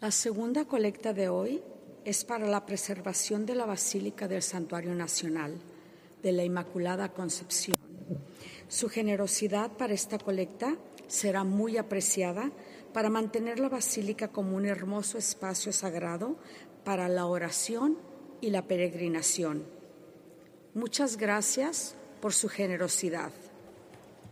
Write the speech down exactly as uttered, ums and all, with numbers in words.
La segunda colecta de hoy es para la preservación de la Basílica del Santuario Nacional de la Inmaculada Concepción. Su generosidad para esta colecta será muy apreciada para mantener la basílica como un hermoso espacio sagrado para la oración y la peregrinación. Muchas gracias por su generosidad.